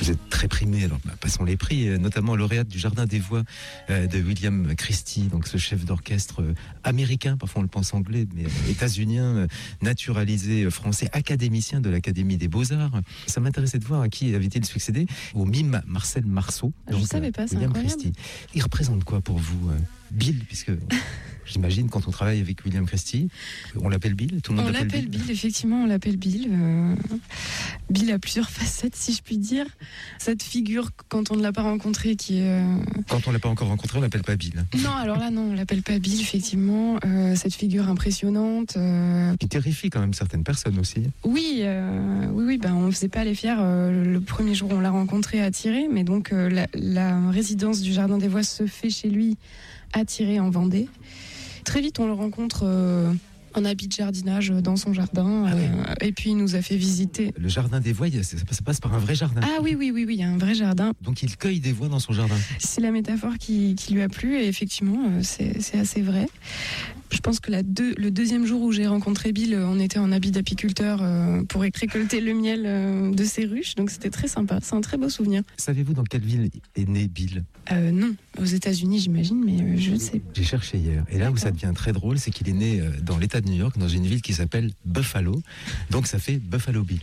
Vous êtes très primé, alors passons les prix, notamment lauréate du Jardin des Voix de William Christie, donc ce chef d'orchestre américain, parfois on le pense anglais, mais états-unien, naturalisé français, académicien de l'Académie des Beaux-Arts. Ça m'intéressait de voir à qui avait-il succédé, au mime Marcel Marceau. Je ne savais pas, c'est William incroyable. Christie. Il représente quoi pour vous, Bill, puisque j'imagine quand on travaille avec William Christie, on l'appelle Bill, tout le monde On l'appelle l'appelle Bill, effectivement, on l'appelle Bill. Bill a plusieurs facettes, si je puis dire. Cette figure, quand on ne l'a pas rencontré, qui est... Quand on l'a pas encore rencontré, on l'appelle pas Bill. Non, alors là, non, on l'appelle pas Bill, effectivement. Cette figure impressionnante. Qui terrifie quand même certaines personnes aussi. Oui, ben, on ne faisait pas les fiers le premier jour où on l'a rencontré à Thierry, mais donc la résidence du Jardin des Voix se fait chez lui à Thierry en Vendée. Très vite, on le rencontre en habit de jardinage dans son jardin. Et puis, il nous a fait visiter. Le Jardin des Voix, ça passe par un vrai jardin. Ah oui, il y a un vrai jardin. Donc il cueille des voix dans son jardin. C'est la métaphore qui lui a plu et effectivement, c'est assez vrai. Je pense que le deuxième jour où j'ai rencontré Bill, on était en habit d'apiculteur pour récolter le miel de ses ruches. Donc c'était très sympa. C'est un très beau souvenir. Savez-vous dans quelle ville est né Bill ? Non, aux États-Unis, j'imagine, mais je ne sais pas. J'ai cherché hier. Et là où ça devient très drôle, c'est qu'il est né dans l'État de New York, dans une ville qui s'appelle Buffalo. Donc ça fait Buffalo Bill.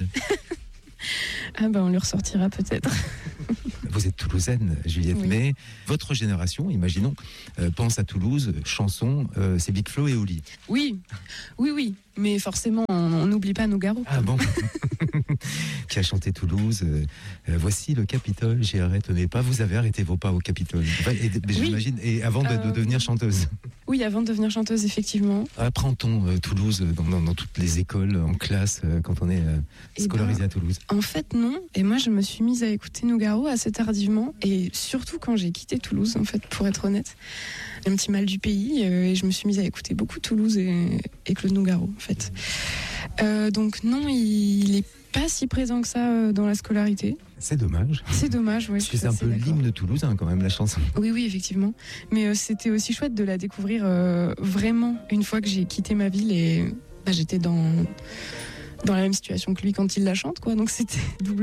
Ah ben on lui ressortira peut-être. Vous êtes toulousaine, Juliette, Oui. mais votre génération, imaginons, pense à Toulouse, chanson, c'est Big Flo et Oli. Oui, mais forcément, on n'oublie pas Nougaro. Ah bon. Qui a chanté Toulouse, voici le Capitole, j'y arrêterai pas. Vous avez arrêté vos pas au Capitole. Enfin, j'imagine, et avant de devenir chanteuse. Oui, avant de devenir chanteuse, effectivement. Apprend-on Toulouse dans toutes les écoles, en classe, quand on est scolarisé à Toulouse? En fait, non. Et moi, je me suis mise à écouter Nougaro assez tardivement. Et surtout quand j'ai quitté Toulouse, en fait, pour être honnête. Un petit mal du pays. Et je me suis mise à écouter beaucoup Toulouse et Claude Nougaro, en fait. Donc non, il est pas si présent que ça dans la scolarité. C'est dommage. C'est dommage, oui. Parce que c'est un peu l'hymne toulousain, quand même, la chanson. Oui, effectivement. Mais c'était aussi chouette de la découvrir vraiment une fois que j'ai quitté ma ville et j'étais dans la même situation que lui quand il la chante, quoi. Donc c'était double.